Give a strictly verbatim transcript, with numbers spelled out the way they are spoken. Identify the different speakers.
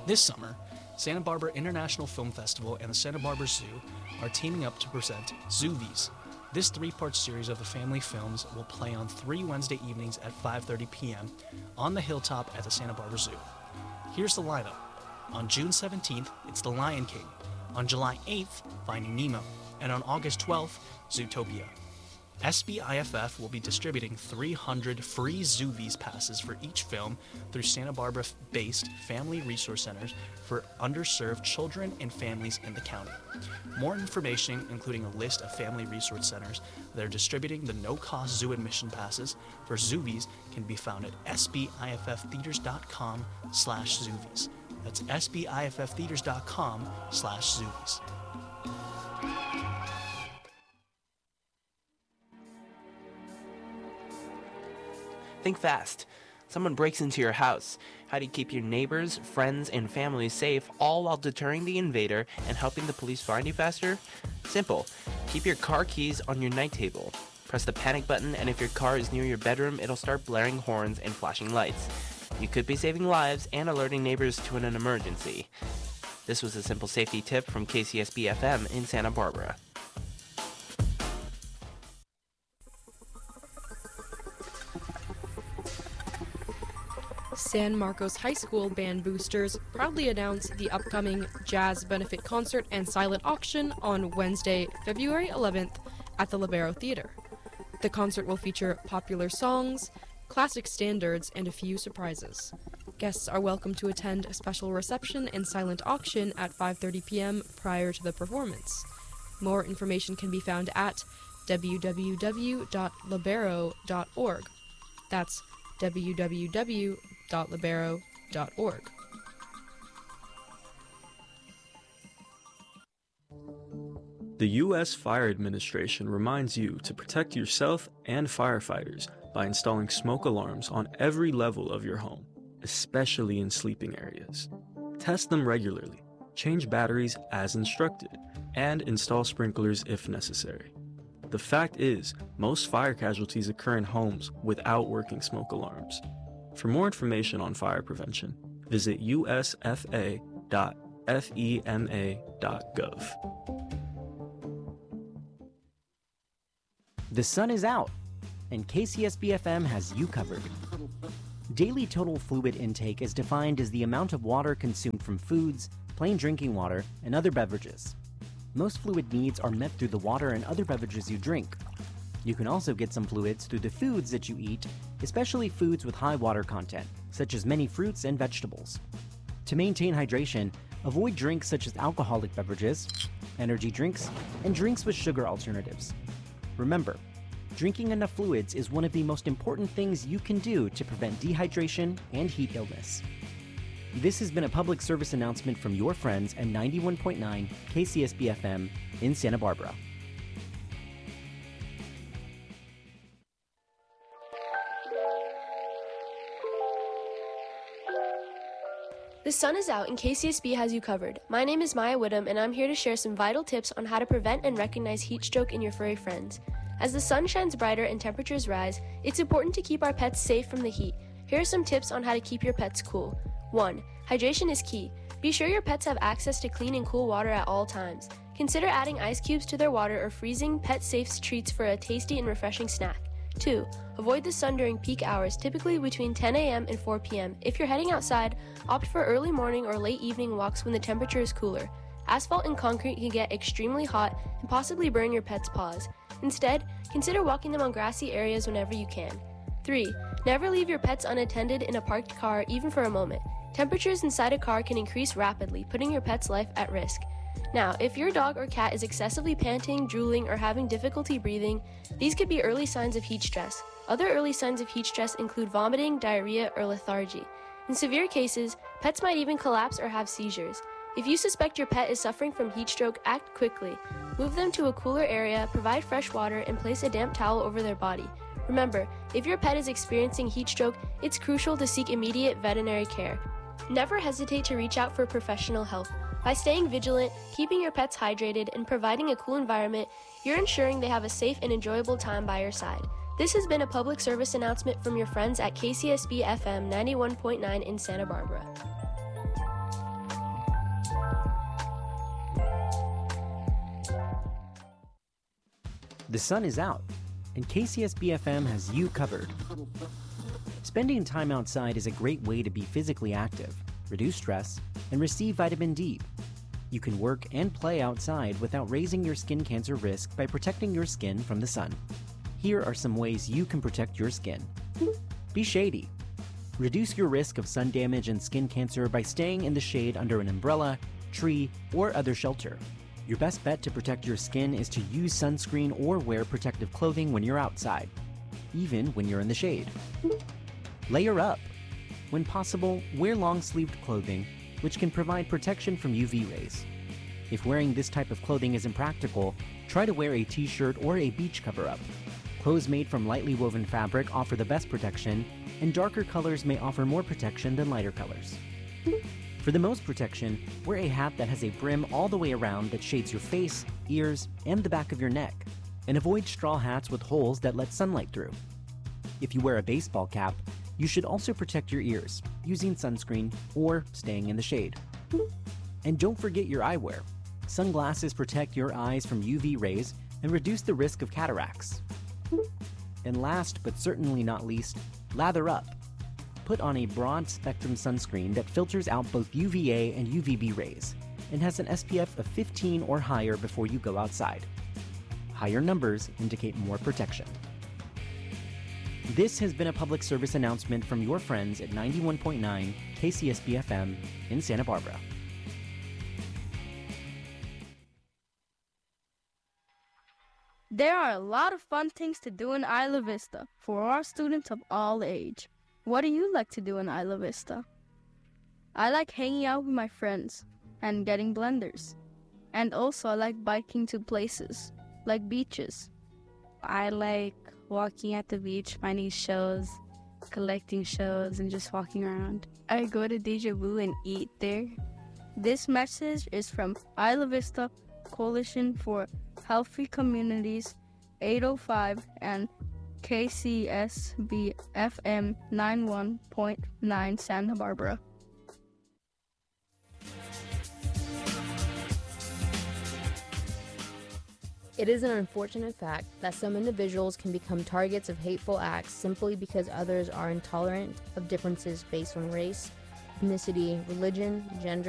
Speaker 1: This summer, Santa Barbara International Film Festival and the Santa Barbara Zoo are teaming up to present Zoovies. This three-part series of the family films will play on three Wednesday evenings at five thirty p.m. on the hilltop at the Santa Barbara Zoo. Here's the lineup. On June seventeenth, it's The Lion King. On July eighth, Finding Nemo. And on August twelfth, Zootopia. S B I F F will be distributing three hundred free Zoovies passes for each film through Santa Barbara-based family resource centers for underserved children and families in the county. More information, including a list of family resource centers that are distributing the no-cost zoo admission passes for Zoovies, can be found at sbifftheaters.com slash Zoovies. That's sbifftheaters.com slash Zoovies.
Speaker 2: Think fast. Someone breaks into your house. How do you keep your neighbors, friends, and family safe, all while deterring the invader and helping the police find you faster? Simple. Keep your car keys on your night table. Press the panic button, and if your car is near your bedroom, it'll start blaring horns and flashing lights. You could be saving lives and alerting neighbors to an emergency. This was a simple safety tip from K C S B F M in Santa Barbara.
Speaker 3: San Marcos High School Band Boosters proudly announced the upcoming Jazz Benefit Concert and Silent Auction on Wednesday, February eleventh at the Libero Theater. The concert will feature popular songs, classic standards, and a few surprises. Guests are welcome to attend a special reception and silent auction at five thirty p.m. prior to the performance. More information can be found at w w w dot libero dot org. That's w w w dot libero dot org.
Speaker 4: The U S Fire Administration reminds you to protect yourself and firefighters by installing smoke alarms on every level of your home, especially in sleeping areas. Test them regularly, change batteries as instructed, and install sprinklers if necessary. The fact is, most fire casualties occur in homes without working smoke alarms. For more information on fire prevention, visit u s f a dot f e m a dot gov.
Speaker 5: The sun is out, and K C S B F M has you covered. Daily total fluid intake is defined as the amount of water consumed from foods, plain drinking water, and other beverages. Most fluid needs are met through the water and other beverages you drink. You can also get some fluids through the foods that you eat, especially foods with high water content, such as many fruits and vegetables. To maintain hydration, avoid drinks such as alcoholic beverages, energy drinks, and drinks with sugar alternatives. Remember, drinking enough fluids is one of the most important things you can do to prevent dehydration and heat illness. This has been a public service announcement from your friends at ninety-one point nine K C S B F M in Santa Barbara.
Speaker 6: The sun is out and K C S B has you covered. My name is Maya Whittam and I'm here to share some vital tips on how to prevent and recognize heat stroke in your furry friends. As the sun shines brighter and temperatures rise, it's important to keep our pets safe from the heat. Here are some tips on how to keep your pets cool. one. Hydration is key. Be sure your pets have access to clean and cool water at all times. Consider adding ice cubes to their water or freezing pet-safe treats for a tasty and refreshing snack. two. Avoid the sun during peak hours, typically between ten a.m. and four p.m. If you're heading outside, opt for early morning or late evening walks when the temperature is cooler. Asphalt and concrete can get extremely hot and possibly burn your pet's paws. Instead, consider walking them on grassy areas whenever you can. three. Never leave your pets unattended in a parked car even for a moment. Temperatures inside a car can increase rapidly, putting your pet's life at risk. Now, if your dog or cat is excessively panting, drooling, or having difficulty breathing, these could be early signs of heat stress. Other early signs of heat stress include vomiting, diarrhea, or lethargy. In severe cases, pets might even collapse or have seizures. If you suspect your pet is suffering from heat stroke, act quickly. Move them to a cooler area, provide fresh water, and place a damp towel over their body. Remember, if your pet is experiencing heat stroke, it's crucial to seek immediate veterinary care. Never hesitate to reach out for professional help. By staying vigilant, keeping your pets hydrated, and providing a cool environment, you're ensuring they have a safe and enjoyable time by your side. This has been a public service announcement from your friends at K C S B F M ninety-one point nine in Santa Barbara.
Speaker 5: The sun is out, and K C S B F M has you covered. Spending time outside is a great way to be physically active, reduce stress, and receive vitamin D. You can work and play outside without raising your skin cancer risk by protecting your skin from the sun. Here are some ways you can protect your skin. Be shady. Reduce your risk of sun damage and skin cancer by staying in the shade under an umbrella, tree, or other shelter. Your best bet to protect your skin is to use sunscreen or wear protective clothing when you're outside, even when you're in the shade. Layer up. When possible, wear long-sleeved clothing, which can provide protection from U V rays. If wearing this type of clothing isn't practical, try to wear a t-shirt or a beach cover-up. Clothes made from lightly woven fabric offer the best protection, and darker colors may offer more protection than lighter colors. For the most protection, wear a hat that has a brim all the way around that shades your face, ears, and the back of your neck, and avoid straw hats with holes that let sunlight through. If you wear a baseball cap, you should also protect your ears, using sunscreen or staying in the shade. And don't forget your eyewear. Sunglasses protect your eyes from U V rays and reduce the risk of cataracts. And last but certainly not least, lather up. Put on a broad-spectrum sunscreen that filters out both U V A and U V B rays and has an S P F of fifteen or higher before you go outside. Higher numbers indicate more protection. This has been a public service announcement from your friends at ninety-one point nine K C S B F M in Santa Barbara.
Speaker 7: There are a lot of fun things to do in Isla Vista for our students of all age. What do you like to do in Isla Vista? I like hanging out with my friends and getting blenders. And also I like biking to places, like beaches.
Speaker 8: I like walking at the beach, finding shows, collecting shows, and just walking around. I go to Deja Vu and eat there.
Speaker 7: This message is from Isla Vista Coalition for Healthy Communities eight oh five and K C S B F M ninety-one point nine Santa Barbara.
Speaker 9: It is an unfortunate fact that some individuals can become targets of hateful acts simply because others are intolerant of differences based on race, ethnicity, religion, gender,